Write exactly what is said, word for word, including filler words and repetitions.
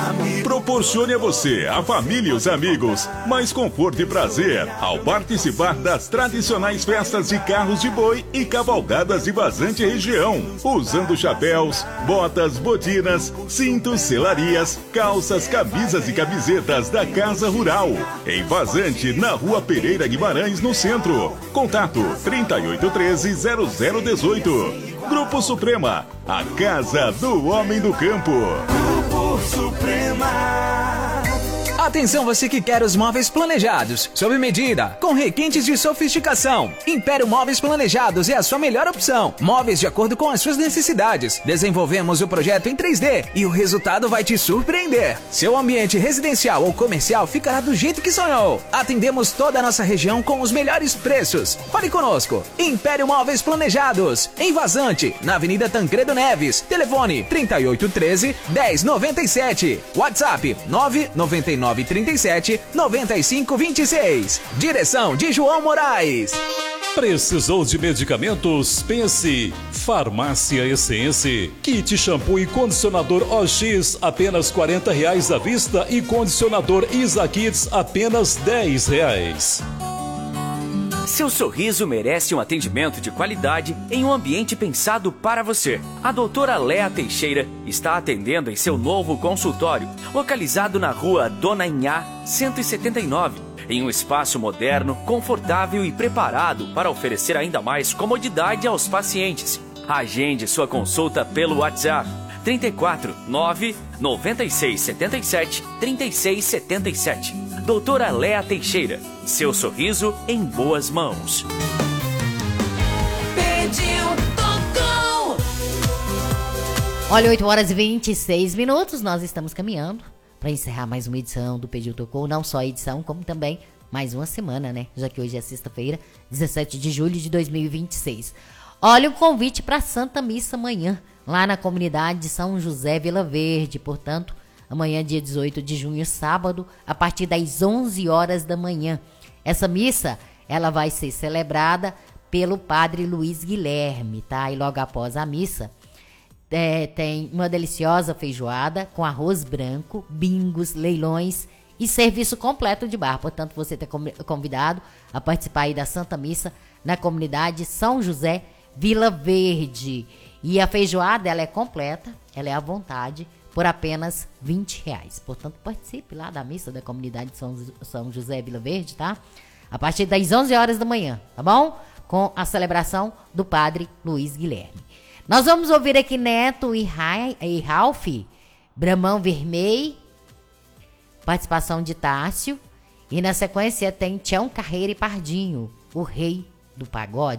Proporcione a você, a família e os amigos mais conforto e prazer ao participar das tradicionais festas de carros de boi e cavalgadas de Vazante região, usando chapéus, botas, botinas, cintos, selarias, calças, camisas e camisetas da Casa Rural, em Vazante, na Rua Pereira Guimarães, no centro. Contato trinta e oito treze, zero zero dezoito. Grupo Suprema, a casa do homem do campo. Grupo Suprema. Atenção, você que quer os móveis planejados, sob medida, com requintes de sofisticação. Império Móveis Planejados é a sua melhor opção. Móveis de acordo com as suas necessidades. Desenvolvemos o projeto em três D e o resultado vai te surpreender. Seu ambiente residencial ou comercial ficará do jeito que sonhou. Atendemos toda a nossa região com os melhores preços. Fale conosco. Império Móveis Planejados, em Vazante, na Avenida Tancredo Neves. Telefone trinta e oito treze, dez noventa e sete. WhatsApp nove nove nove trinta e sete, noventa e cinco vinte e seis. Direção de João Moraes. Precisou de medicamentos? Pense. Farmácia Essence. Kit shampoo e condicionador O X apenas quarenta reais à vista e condicionador Isa Kids apenas dez reais. Seu sorriso merece um atendimento de qualidade em um ambiente pensado para você. A doutora Léa Teixeira está atendendo em seu novo consultório, localizado na rua Dona Inhá, cento e setenta e nove, em um espaço moderno, confortável e preparado para oferecer ainda mais comodidade aos pacientes. Agende sua consulta pelo WhatsApp trinta e quatro, nove, noventa e seis, setenta e sete, trinta e seis setenta e sete. Doutora Léa Teixeira, seu sorriso em boas mãos. Pediu, tocou. Olha, oito horas e vinte e seis minutos, nós estamos caminhando para encerrar mais uma edição do Pediu, tocou. Não só a edição, como também mais uma semana, né? Já que hoje é sexta-feira, dezessete de julho de dois mil e vinte e seis. Olha o convite para a Santa Missa amanhã, lá na comunidade de São José, Vila Verde. Portanto, amanhã, dia dezoito de junho, sábado, a partir das onze horas da manhã. Essa missa, ela vai ser celebrada pelo padre Luiz Guilherme, tá? E logo após a missa, é, tem uma deliciosa feijoada com arroz branco, bingos, leilões e serviço completo de bar. Portanto, você está convidado a participar aí da Santa Missa na comunidade São José, Vila Verde. E a feijoada, ela é completa, ela é à vontade, por apenas vinte reais. Portanto, participe lá da missa da comunidade de São, São José, Vila Verde, tá? A partir das onze horas da manhã, tá bom? Com a celebração do padre Luiz Guilherme. Nós vamos ouvir aqui Neto e, Rai, e Ralph, Bramão Vermelho, participação de Tássio. E na sequência tem Tião Carreira e Pardinho, o rei do pagode.